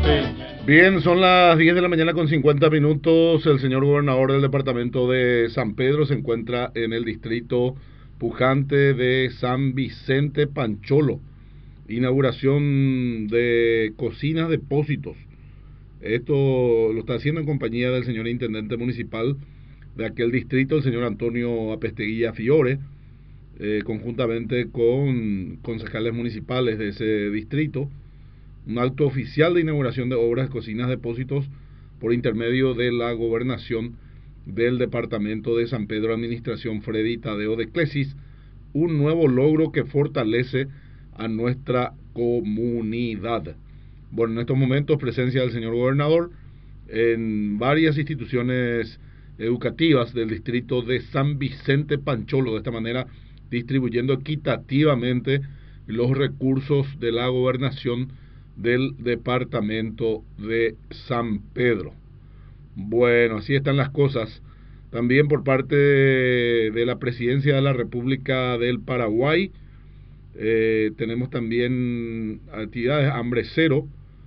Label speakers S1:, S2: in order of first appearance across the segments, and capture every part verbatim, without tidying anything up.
S1: Bien, son las diez de la mañana con cincuenta minutos. El señor gobernador del departamento de San Pedro se encuentra en el distrito pujante de San Vicente Pancholo. Inauguración de cocinas depósitos. Esto lo está haciendo en compañía del señor intendente municipal de aquel distrito, el señor Antonio Apesteguía Fiore, eh, conjuntamente con concejales municipales de ese distrito. Un acto oficial de inauguración de obras de cocinas depósitos por intermedio de la gobernación del departamento de San Pedro, administración Freddy Tadeo de Clesis, un nuevo logro que fortalece a nuestra comunidad. Bueno, en estos momentos presencia del señor gobernador en varias instituciones educativas del distrito de San Vicente Pancholo, de esta manera distribuyendo equitativamente los recursos de la gobernación del departamento de San Pedro. Bueno, así están las cosas. También por parte de la presidencia de la República del Paraguay, eh, tenemos también actividades. Hambre Cero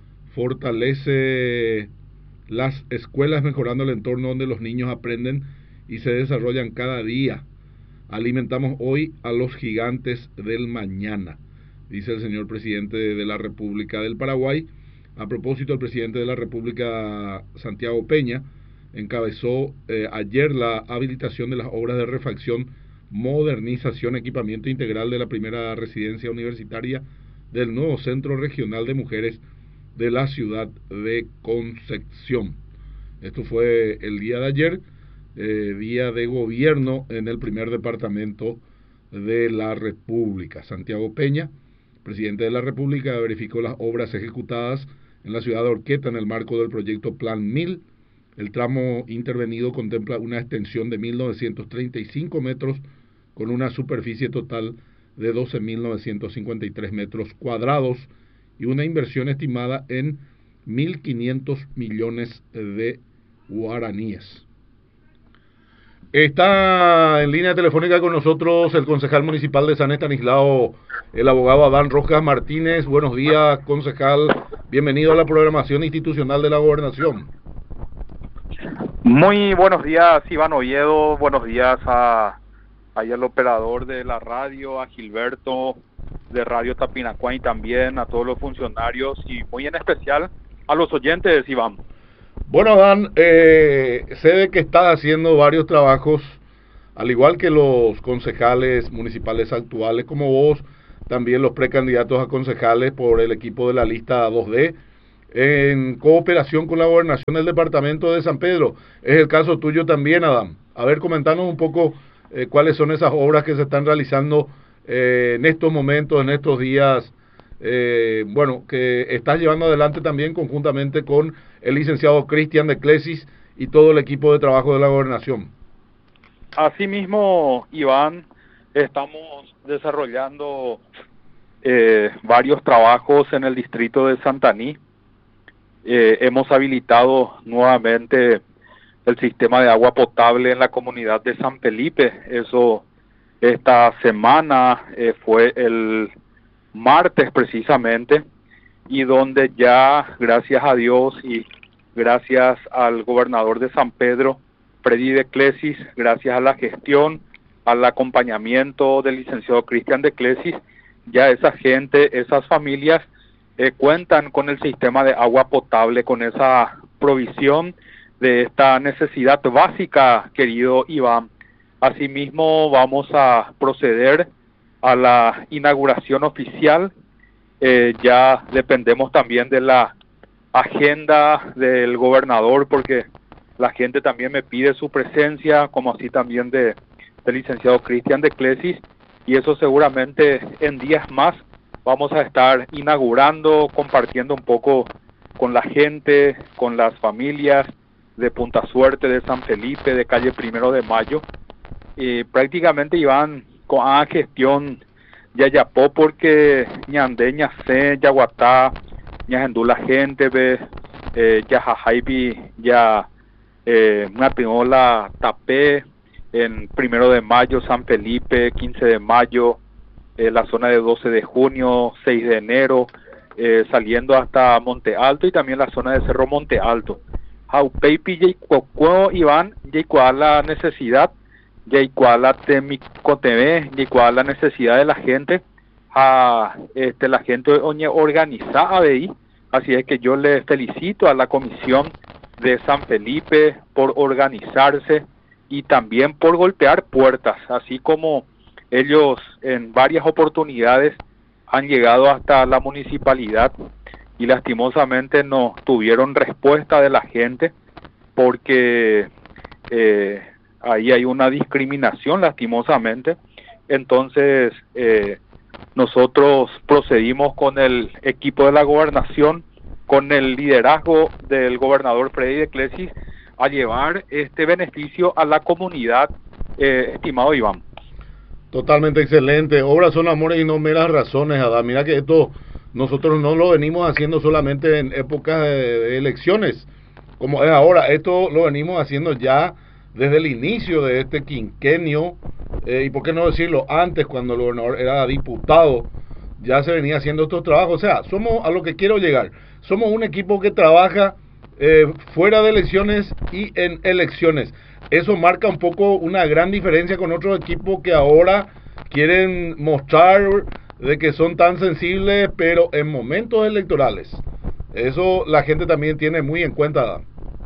S1: fortalece las escuelas mejorando el entorno donde los niños aprenden y se desarrollan cada día. Alimentamos hoy a los gigantes del mañana, dice el señor presidente de la República del Paraguay. A propósito, el presidente de la República, Santiago Peña, encabezó eh, ayer la habilitación de las obras de refacción, modernización, equipamiento integral de la primera residencia universitaria del nuevo Centro Regional de Mujeres de la ciudad de Concepción. Esto fue el día de ayer, eh, día de gobierno en el primer departamento de la República. Santiago Peña, presidente de la República, verificó las obras ejecutadas en la ciudad de Orqueta en el marco del proyecto Plan mil. El tramo intervenido contempla una extensión de mil novecientos treinta y cinco metros con una superficie total de doce mil novecientos cincuenta y tres metros cuadrados y una inversión estimada en mil quinientos millones de guaraníes. Está en línea telefónica con nosotros el concejal municipal de San Estanislao, el abogado Adán Rojas Martínez. Buenos días, concejal. Bienvenido a la programación institucional de la gobernación.
S2: Muy buenos días, Iván Oviedo. Buenos días a, a el operador de la radio, a Gilberto de Radio Tapinacuá y también a todos los funcionarios y muy en especial a los oyentes, Iván.
S1: Bueno, Adán, eh, sé de que estás haciendo varios trabajos, al igual que los concejales municipales actuales, como vos, también los precandidatos a concejales por el equipo de la lista dos D, en cooperación con la gobernación del departamento de San Pedro. Es el caso tuyo también, Adán. A ver, comentanos un poco eh, cuáles son esas obras que se están realizando eh, en estos momentos, en estos días, eh, bueno, que estás llevando adelante también conjuntamente con el licenciado Cristian de Clesis y todo el equipo de trabajo de la gobernación.
S2: Asimismo, Iván, estamos desarrollando eh, varios trabajos en el distrito de Santaní. Eh, hemos habilitado nuevamente el sistema de agua potable en la comunidad de San Felipe. Eso esta semana eh, fue el martes precisamente, y donde ya, gracias a Dios y gracias al gobernador de San Pedro, Freddy de Clesis, gracias a la gestión, al acompañamiento del licenciado Cristian de Clesis, ya esa gente, esas familias eh, cuentan con el sistema de agua potable, con esa provisión de esta necesidad básica, querido Iván. Asimismo, vamos a proceder a la inauguración oficial. Eh, ya dependemos también de la agenda del gobernador, porque la gente también me pide su presencia, como así también de del licenciado Cristian de Clesis, y eso seguramente en días más vamos a estar inaugurando, compartiendo un poco con la gente, con las familias de Punta Suerte, de San Felipe, de calle Primero de Mayo. Y prácticamente Iván, con a gestión ya yapó, porque ñande, ñase, yaguatá, ñahendú la gente, ve, eh, ya jajaibi, ya eh, la tapé en Primero de Mayo, San Felipe, quince de mayo, eh, la zona de doce de junio, seis de enero, eh, saliendo hasta Monte Alto y también la zona de Cerro Monte Alto. Jaupeipi Yaicuacuo Iván, Yaicual la necesidad, Yaicual la Temicoteve, Yaicual la necesidad de la gente, a este, la gente oñe organiza a B I, así es que yo le felicito a la comisión de San Felipe por organizarse y también por golpear puertas, así como ellos en varias oportunidades han llegado hasta la municipalidad y lastimosamente no tuvieron respuesta de la gente porque eh, ahí hay una discriminación lastimosamente. Entonces eh, nosotros procedimos con el equipo de la gobernación, con el liderazgo del gobernador Freddy de Clesis, a llevar este beneficio a la comunidad, eh, estimado Iván.
S1: Totalmente excelente. Obras son amores y no meras razones, Adán. Mira que esto nosotros no lo venimos haciendo solamente en épocas de elecciones, como es ahora. Esto lo venimos haciendo ya desde el inicio de este quinquenio, eh, y por qué no decirlo antes, cuando el gobernador era diputado, ya se venía haciendo estos trabajos. O sea, somos a lo que quiero llegar. Somos un equipo que trabaja eh, fuera de elecciones y en elecciones. Eso marca un poco una gran diferencia con otros equipos que ahora quieren mostrar de que son tan sensibles, pero en momentos electorales. Eso la gente también tiene muy en cuenta.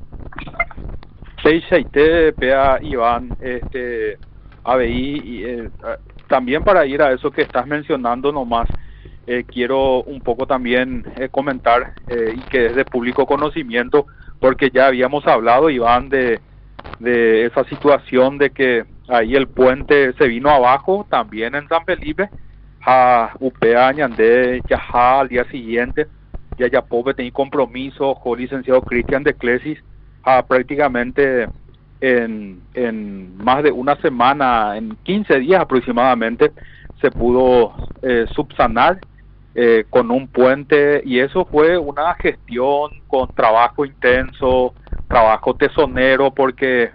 S2: Sí, Seite, Pea, Iván, este, A B I, y, eh, también para ir a eso que estás mencionando nomás, eh, quiero un poco también eh, comentar, eh, y que es de público conocimiento, porque ya habíamos hablado, Iván, de, de esa situación de que ahí el puente se vino abajo, también en San Felipe, a Upea, Ñandé, Yajá, al día siguiente, ya ya pobre tenía compromiso con el licenciado Cristian de Clesis, a prácticamente en, en más de una semana, en quince días aproximadamente, se pudo eh, subsanar eh, con un puente, y eso fue una gestión con trabajo intenso, trabajo tesonero, porque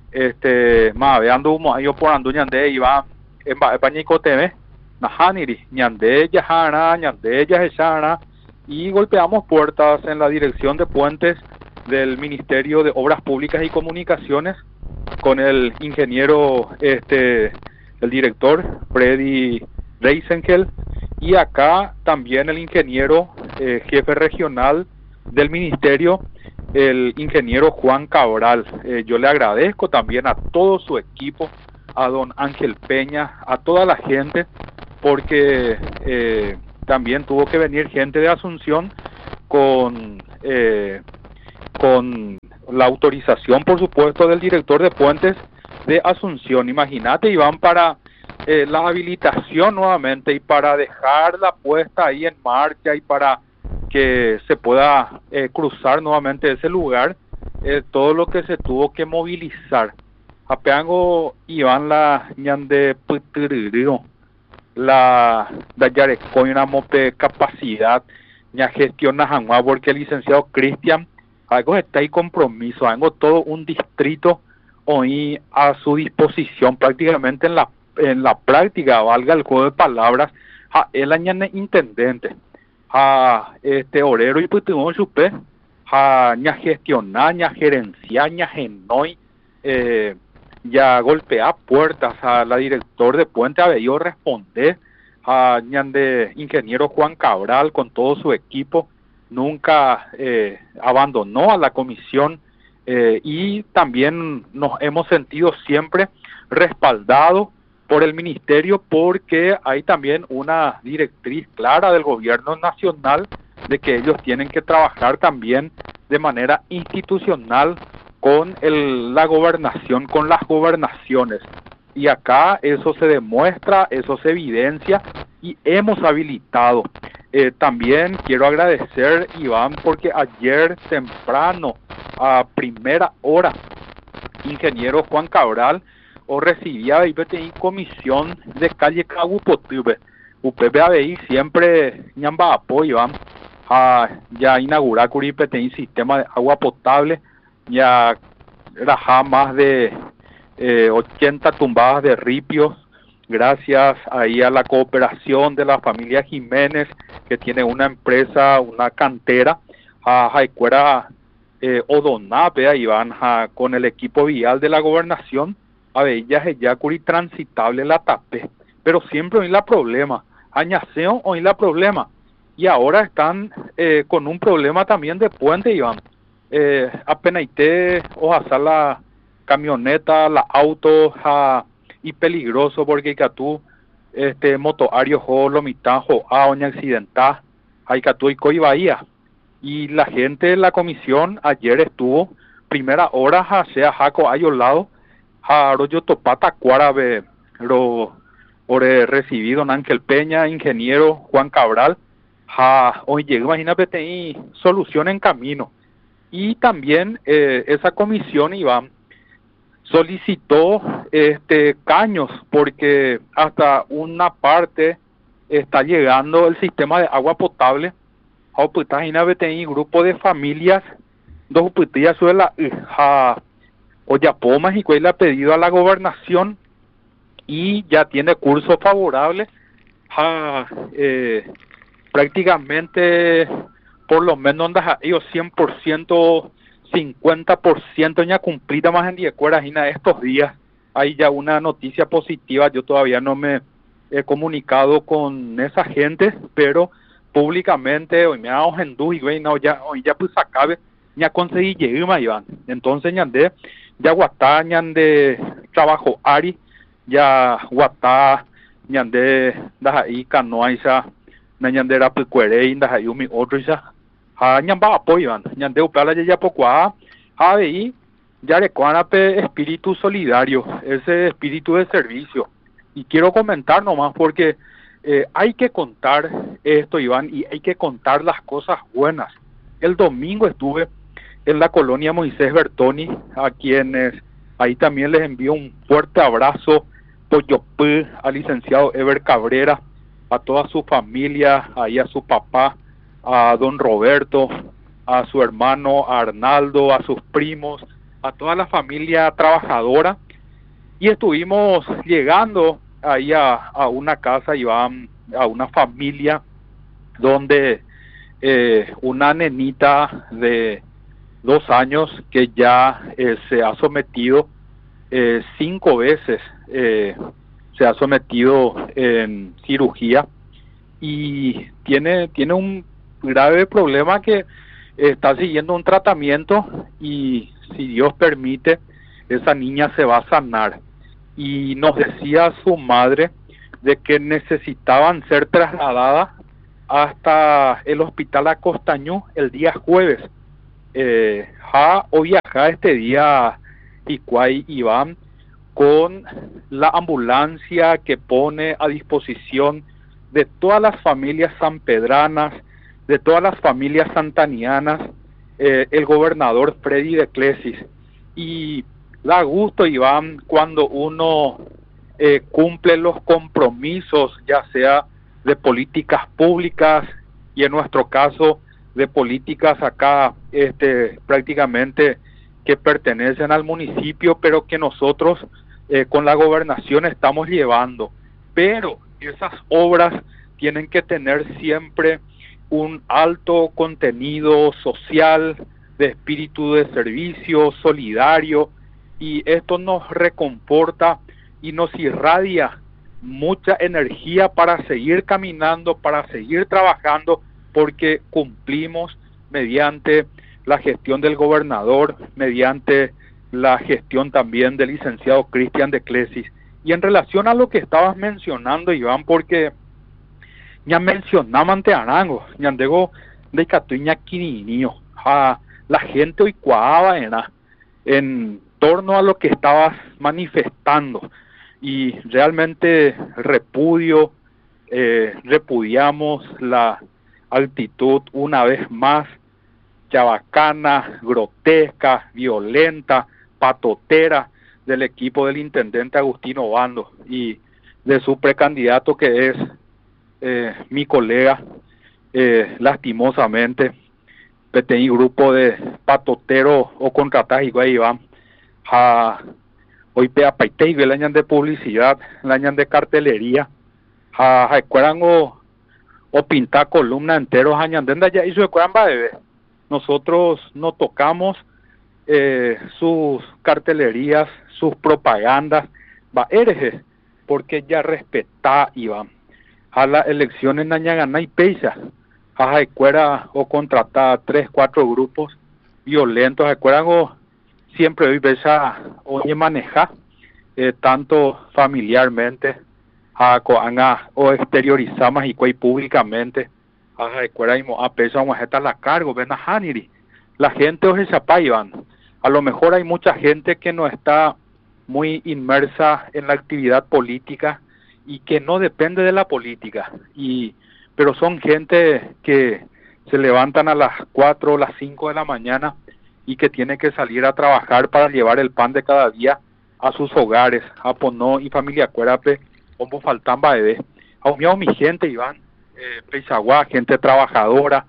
S2: este más veando un año por andu Ñandé iba en Pañico T V, Nahaniri, Ñandé, Yajara, Ñandé, Yajara, y golpeamos puertas en la dirección de puentes del Ministerio de Obras Públicas y Comunicaciones con el ingeniero, este, el director Freddy Reisengel, y acá también el ingeniero eh, jefe regional del ministerio, el ingeniero Juan Cabral. Eh, yo le agradezco también a todo su equipo, a don Ángel Peña, a toda la gente, porque eh, también tuvo que venir gente de Asunción con eh, con la autorización, por supuesto, del director de puentes de Asunción. Imagínate, Iván, para eh, la habilitación nuevamente y para dejar la puesta ahí en marcha y para que se pueda eh, cruzar nuevamente ese lugar, eh, todo lo que se tuvo que movilizar. Apeango, Iván, la ñande putiriro, la dayarecoina mope capacidad, ña gestión najangua, porque el licenciado Cristian algo está ahí compromiso, algo todo un distrito hoy a su disposición prácticamente en la en la práctica, valga el juego de palabras, a el añane intendente, a este orero y putimos supe, a ña gestionar, ña gerenciar, ña genoi, eh, ya golpea puertas a la director de puente, ha venido responder a ñande ingeniero Juan Cabral con todo su equipo. Nunca eh, abandonó a la comisión, eh, y también nos hemos sentido siempre respaldados por el ministerio, porque hay también una directriz clara del gobierno nacional de que ellos tienen que trabajar también de manera institucional con el, la gobernación, con las gobernaciones. Y acá eso se demuestra, eso se evidencia y hemos habilitado. Eh, también quiero agradecer, Iván, porque ayer temprano, a primera hora, ingeniero Juan Cabral o recibía I P T I comisión de calle Cagupotube. U P P A B I siempre ñamba apoyo, Iván, a ya inaugurar con I P T I sistema de agua potable, ya raja más de eh, ochenta tumbadas de ripios, gracias ahí a la cooperación de la familia Jiménez, que tiene una empresa, una cantera, a Jaicuera eh, Odonape, ahí van a, con el equipo vial de la gobernación, a Bellas ya curi transitable la tapé, pero siempre hoy la problema, añaseo hoy la problema, y ahora están eh, con un problema también de puente, Iván, eh, apenas te o hasta la camioneta, la auto, ja, y peligroso porque tú este motoario jo lo mitad jo a oña accidentada hay que tú y coi bahía y la gente de la comisión ayer estuvo primera hora ja sea jaco ayolado ja rollo topata cuarabe ro ore recibido Ángel Peña, ingeniero Juan Cabral, ja hoy llega, imagínate y solución en camino. Y también eh, esa comisión iba solicitó este caños porque hasta una parte está llegando el sistema de agua potable a un grupo de familias dos putillas sobre la a Oyapomas y cuál ha pedido a la gobernación y ya tiene curso favorable a eh, prácticamente por lo menos anda ellos cien por ciento cincuenta por ciento ya cumplida más en diez cueras en estos días. Hay ya una noticia positiva, yo todavía no me he comunicado con esa gente, pero públicamente hoy me ha en y güey, no, ya, hoy ya pues acabe, ya conseguí llegar, Iván. Entonces ya de, ya guatá, ya de trabajo ari, ya guatá, ya de, da ahí canoa esa, ya de la pecuere, da ahí mi otro esa. A ñamba apoyan, ñande upala ya poco a ahí ya le pe espíritu solidario, ese espíritu de servicio. Y quiero comentar nomás porque eh, hay que contar esto, Iván, y hay que contar las cosas buenas. El domingo estuve en la colonia Moisés Bertoni, a quienes ahí también les envío un fuerte abrazo, Poyopé, al licenciado Ever Cabrera, a toda su familia, ahí a su papá, a don Roberto, a su hermano Arnaldo, a sus primos, a toda la familia trabajadora, y estuvimos llegando ahí a, a una casa, Iván, a una familia donde eh, una nenita de dos años que ya eh, se ha sometido eh, cinco veces, eh, se ha sometido en cirugía y tiene, tiene un grave problema que está siguiendo un tratamiento y si Dios permite esa niña se va a sanar. Y nos decía su madre de que necesitaban ser trasladadas hasta el hospital Acostañú el día jueves. Eh, ja o viajar este día Icuay Iván con la ambulancia que pone a disposición de todas las familias sanpedranas, de todas las familias santanianas, eh, el gobernador Freddy de Clesis. Y da gusto, Iván, cuando uno eh, cumple los compromisos, ya sea de políticas públicas y en nuestro caso de políticas acá este, prácticamente que pertenecen al municipio, pero que nosotros eh, con la gobernación estamos llevando. Pero esas obras tienen que tener siempre un alto contenido social, de espíritu de servicio, solidario, y esto nos reconforta y nos irradia mucha energía para seguir caminando, para seguir trabajando, porque cumplimos mediante la gestión del gobernador, mediante la gestión también del licenciado Cristian de Clesis. Y en relación a lo que estabas mencionando, Iván, porque ya mencionaba ante Arango, ya digo de Catuña Quirinio, a la gente hoy cuaba era en torno a lo que estabas manifestando y realmente repudio, eh, repudiamos la actitud una vez más chabacana, grotesca, violenta, patotera del equipo del intendente Agustino Obando y de su precandidato que es eh, mi colega, eh, lastimosamente, P T I grupo de patotero o contrataje Iván, a hoy pea paite y el año de publicidad, el año de cartelería, a recuerdan o, o pintar columna enteros años de ya hizo recuerdan va bebé. Nosotros no tocamos eh, sus cartelerías, sus propagandas, va eres porque ya respeta Iván a las elecciones nañagana y peisa, a recuerda o contratar tres, cuatro grupos violentos, recuerdan o siempre hoy besa o manejar eh, tanto familiarmente a coanga o exteriorizamos y cuay públicamente a recuerda y a pesa vamos a estar la cargo ven a Haniri la gente o se Iván, a lo mejor hay mucha gente que no está muy inmersa en la actividad política y que no depende de la política, y pero son gente que se levantan a las cuatro o las cinco de la mañana y que tiene que salir a trabajar para llevar el pan de cada día a sus hogares, a Ponó y familia Cuérape, como faltan bebé, a mi gente Iván, eh, Peizaguá, gente trabajadora,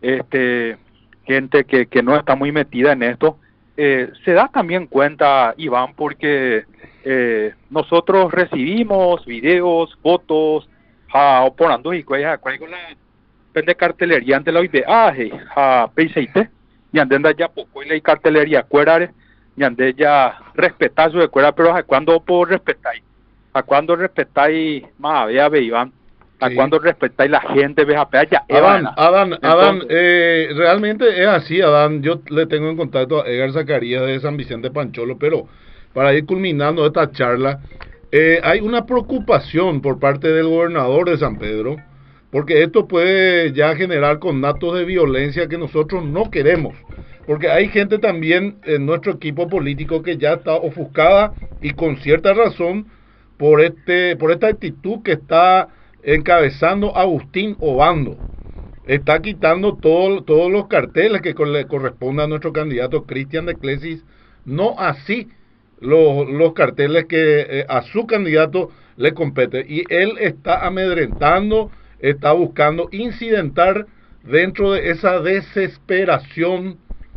S2: este gente que, que no está muy metida en esto, eh, se da también cuenta Iván porque eh, nosotros recibimos videos, fotos, a oporando y cuál con la pende cartelería ante la O I B A, a Peiseite, y andenda ya poco y la cartelería cuerare, y ande ya respetar su de cuera, pero a cuándo puedo respetar, a cuándo respetáis más vea ve Iván, a sí. Cuándo respetáis la gente ve a ya
S1: Adán, Adán, Adán, eh, realmente es así, Adán, yo le tengo en contacto a Edgar Zacarías de San Vicente Pancholo, pero para ir culminando esta charla, eh, hay una preocupación por parte del gobernador de San Pedro, porque esto puede ya generar conatos de violencia que nosotros no queremos, porque hay gente también en nuestro equipo político que ya está ofuscada y con cierta razón por este por esta actitud que está encabezando Agustín Obando. Está quitando todo, todos los carteles que le corresponden a nuestro candidato Cristian de Clesis, no así los, los carteles que eh, a su candidato le compete, y él está amedrentando, está buscando incidentar dentro de esa desesperación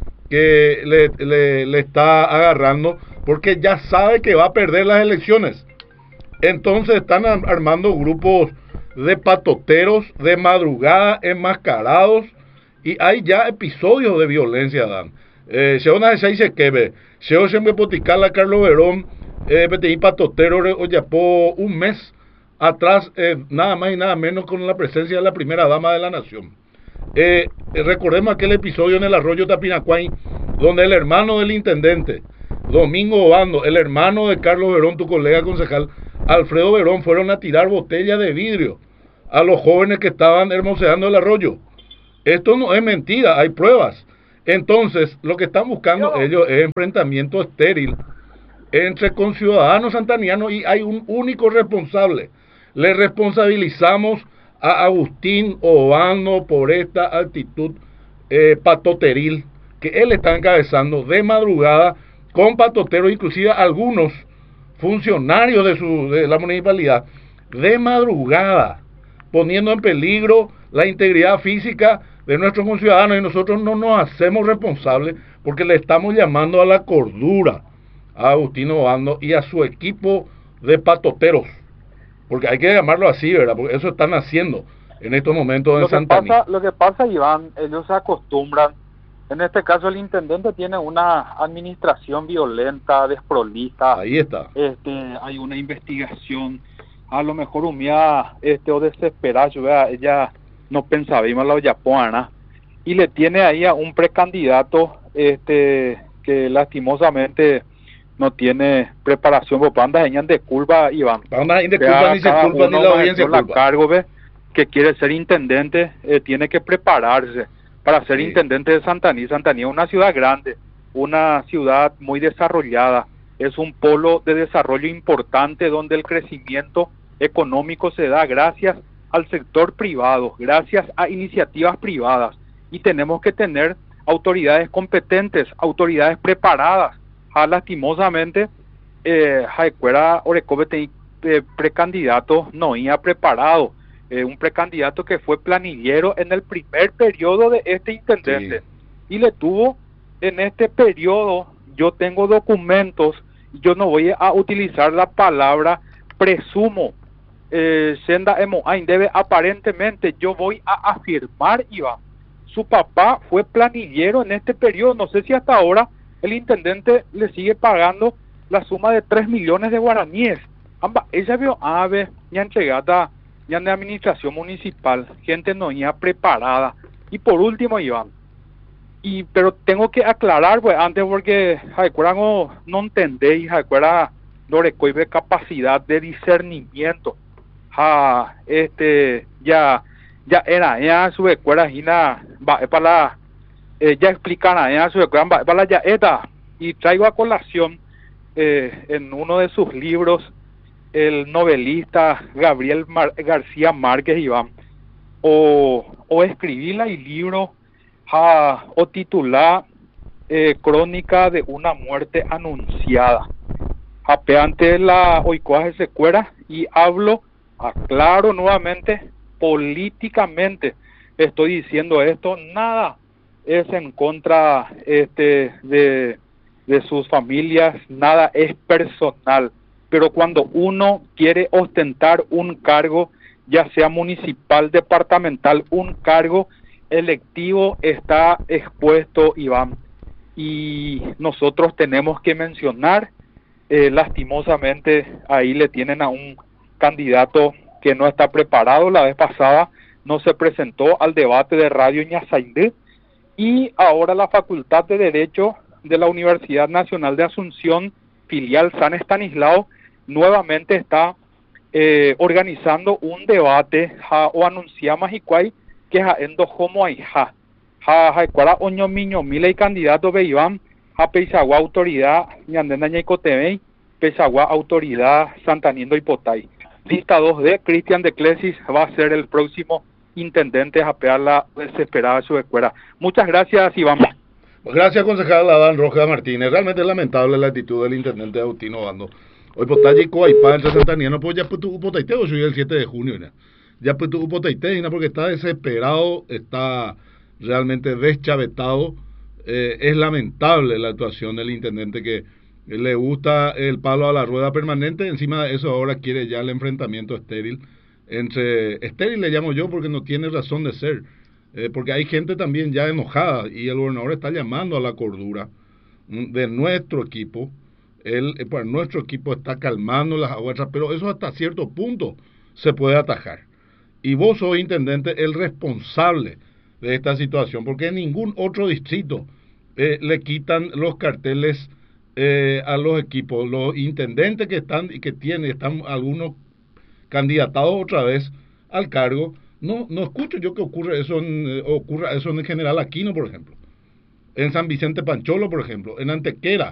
S1: que le, le, le está agarrando, porque ya sabe que va a perder las elecciones. Entonces están armando grupos de patoteros de madrugada enmascarados, y hay ya episodios de violencia, Dan. Eh, se una se dice que ve, se siempre poticala Carlos Verón, eh, P patotero oyapó un mes atrás, eh, nada más y nada menos con la presencia de la primera dama de la nación. Eh, eh, recordemos aquel episodio en el arroyo Tapinacuay, donde el hermano del intendente, Domingo Obando, el hermano de Carlos Verón, tu colega concejal, Alfredo Verón, fueron a tirar botellas de vidrio a los jóvenes que estaban hermoseando el arroyo. Esto no es mentira, hay pruebas. Entonces, lo que están buscando Yo. ellos es enfrentamiento estéril entre conciudadanos santanianos, y hay un único responsable. Le responsabilizamos a Agustín Obando por esta actitud eh, patoteril que él está encabezando de madrugada con patoteros, inclusive algunos funcionarios de, su, de la municipalidad, de madrugada, poniendo en peligro la integridad física de nuestros conciudadanos, y nosotros no nos hacemos responsables porque le estamos llamando a la cordura a Agustín Obando y a su equipo de patoteros, porque hay que llamarlo así, ¿verdad? Porque eso están haciendo en estos momentos en Santaní.
S2: Pasa, lo que pasa, Iván, ellos se acostumbran. En este caso, el intendente tiene una administración violenta, desprolija.
S1: Ahí está.
S2: Este, hay una investigación. A lo mejor humía este o desesperado, ¿verdad? Ella no pensaba y la yapoana, y le tiene ahí a un precandidato este que lastimosamente no tiene preparación por bandas de culpa, Iván.
S1: Bandas de culpa ni se culpa ni la audiencia
S2: la cargo, ¿ve? Que quiere ser intendente, eh, tiene que prepararse para ser sí. intendente de Santaní. Santaní es una ciudad grande, una ciudad muy desarrollada, es un polo de desarrollo importante donde el crecimiento económico se da gracias al sector privado, gracias a iniciativas privadas, y tenemos que tener autoridades competentes, autoridades preparadas. Ah, lastimosamente, eh, Jaecuera Orecove, eh, precandidato, no iba preparado, eh, un precandidato que fue planillero en el primer periodo de este intendente, sí. y le tuvo en este periodo, yo tengo documentos yo no voy a utilizar la palabra presumo. Eh, Senda Emoain debe aparentemente, yo voy a afirmar, Iván, su papá fue planillero en este periodo, no sé si hasta ahora el intendente le sigue pagando la suma de tres millones de guaraníes. Amba, ella vio ave, ya entregada, ya de administración municipal, gente no ya preparada. Y por último, Iván, y pero tengo que aclarar, pues, antes porque recuerda no, no entendéis, recuerda lo recoibe capacidad de discernimiento. Ja, este, ya, ya era, ya su escuela, va, para la, eh, ya explican, ya su escuela, va, para la ya eta, y traigo a colación, eh, en uno de sus libros, el novelista Gabriel Mar García Márquez, Iván, o, o escribí el libro, ja, o titular, eh, Crónica de una muerte anunciada. Jape ante la oicoaje se cuera y hablo, aclaro nuevamente, políticamente estoy diciendo esto, nada es en contra este de, de sus familias, nada es personal, pero cuando uno quiere ostentar un cargo, ya sea municipal, departamental, un cargo electivo, está expuesto, Iván, y nosotros tenemos que mencionar, eh, lastimosamente ahí le tienen a un candidato que no está preparado. La vez pasada no se presentó al debate de Radio Ñasaindé, y ahora la Facultad de Derecho de la Universidad Nacional de Asunción, filial San Estanislao, nuevamente está eh, organizando un debate ja, o anunciamos y cuay que ja endo como hay ja ja ja cuara oño miño mila y candidato Beiván ja Peisagua autoridad ñandena ñaicotevei Peisagua autoridad Santaniendo Hipotay. Lista dos D, Cristian de Clesis va a ser el próximo intendente a pegar la desesperada de su escuela. Muchas gracias, Iván.
S1: Gracias, concejal Adán Rojas Martínez. Realmente es lamentable la actitud del intendente Agustino Bando. Hoy potalle coaipa entre Santaniano, pues ya puto upotaiteo, soy el siete de junio, ¿no? Ya puto upotaiteo, porque está desesperado, está realmente deschavetado. Eh, es lamentable la actuación del intendente, que le gusta el palo a la rueda permanente. Encima de eso ahora quiere ya el enfrentamiento estéril entre, estéril le llamo yo porque no tiene razón de ser, eh, porque hay gente también ya enojada y el gobernador está llamando a la cordura de nuestro equipo. Él, eh, pues, nuestro equipo está calmando las aguas, pero eso hasta cierto punto se puede atajar, y vos sos, intendente, el responsable de esta situación, porque en ningún otro distrito eh, le quitan los carteles eh, a los equipos. Los intendentes que están y que tienen, están algunos candidatados otra vez al cargo, no no escucho yo que ocurre eso en, eh, ocurra eso en General Aquino, por ejemplo, en San Vicente Pancholo, por ejemplo, en Antequera,